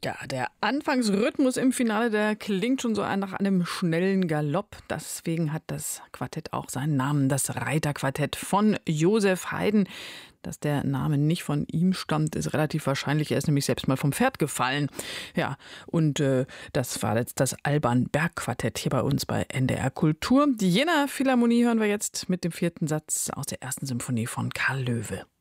Ja, der Anfangsrhythmus im Finale, der klingt schon so nach einem schnellen Galopp. Deswegen hat das Quartett auch seinen Namen, das Reiterquartett von Joseph Haydn. Dass der Name nicht von ihm stammt, ist relativ wahrscheinlich. Er ist nämlich selbst mal vom Pferd gefallen. Ja, und das war jetzt das Alban Berg Quartett hier bei uns bei NDR Kultur. Die Jena Philharmonie hören wir jetzt mit dem 4. Satz aus der 1. Symphonie von Karl Löwe.